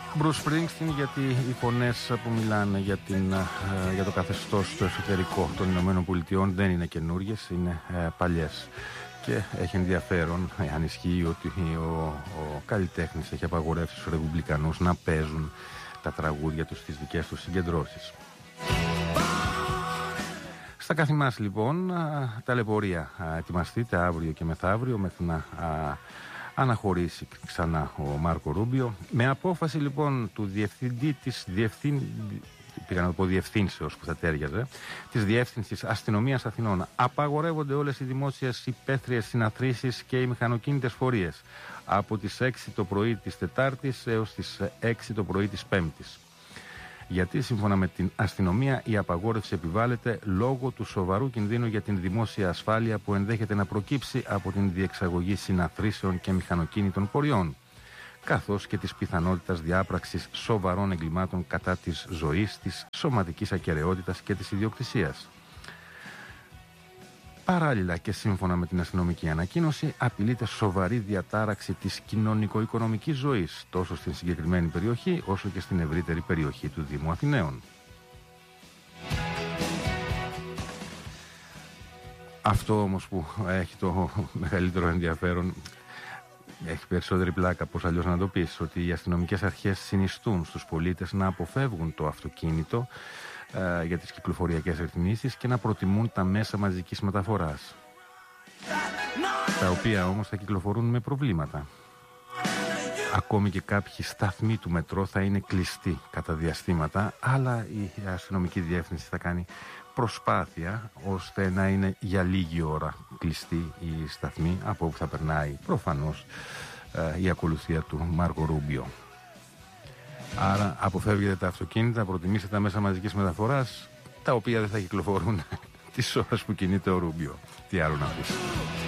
Bruce Springsteen, γιατί οι φωνές που μιλάνε για το καθεστώς το εσωτερικό των Ηνωμένων Πολιτειών δεν είναι καινούργιες, είναι παλιές. Και έχει ενδιαφέρον, αν ισχύει, ότι ο καλλιτέχνης έχει απαγορεύσει στους ρεπουμπλικανούς να παίζουν τα τραγούδια τους στις δικές τους συγκεντρώσεις. Στα καθημάς λοιπόν, ταλαιπωρία. Ετοιμαστείτε αύριο και μεθαύριο μέχρι να αναχωρήσει ξανά ο Μάρκο Ρούμπιο. Με απόφαση λοιπόν του διευθυντή της διευθύνσεως που θα τέριαζε, της Διεύθυνσης Αστυνομίας Αθηνών, απαγορεύονται όλες οι δημόσιες υπαίθριες συναθρήσεις και οι μηχανοκίνητες φορείες από τις 6 το πρωί της Τετάρτης έως τις 6 το πρωί της Πέμπτης. Γιατί σύμφωνα με την αστυνομία η απαγόρευση επιβάλλεται λόγω του σοβαρού κινδύνου για την δημόσια ασφάλεια που ενδέχεται να προκύψει από την διεξαγωγή συναθρήσεων και μηχανοκίνητων φοριών, καθώς και της πιθανότητας διάπραξης σοβαρών εγκλημάτων κατά της ζωής, της σωματικής ακεραιότητας και της ιδιοκτησίας. Παράλληλα και σύμφωνα με την αστυνομική ανακοίνωση, απειλείται σοβαρή διατάραξη της κοινωνικο-οικονομικής ζωής, τόσο στην συγκεκριμένη περιοχή όσο και στην ευρύτερη περιοχή του Δήμου Αθηναίων. Αυτό όμως που έχει το μεγαλύτερο ενδιαφέρον, έχει περισσότερη πλάκα, πώς αλλιώς να το πεις, ότι οι αστυνομικές αρχές συνιστούν στους πολίτες να αποφεύγουν το αυτοκίνητο για τις κυκλοφοριακές ρυθμίσεις και να προτιμούν τα μέσα μαζικής μεταφοράς, τα οποία όμως θα κυκλοφορούν με προβλήματα. Ακόμη και κάποιοι σταθμοί του μετρό θα είναι κλειστοί κατά διαστήματα, αλλά η αστυνομική διεύθυνση θα κάνει προσπάθεια ώστε να είναι για λίγη ώρα κλειστοί οι σταθμοί από όπου θα περνάει προφανώς η ακολουθία του Μάρκο Ρούμπιο. Άρα αποφεύγετε τα αυτοκίνητα, προτιμήστε τα μέσα μαζικής μεταφοράς, τα οποία δεν θα κυκλοφορούν τις ώρες που κινείται ο Ρούμπιο. Τι άλλο να πεις.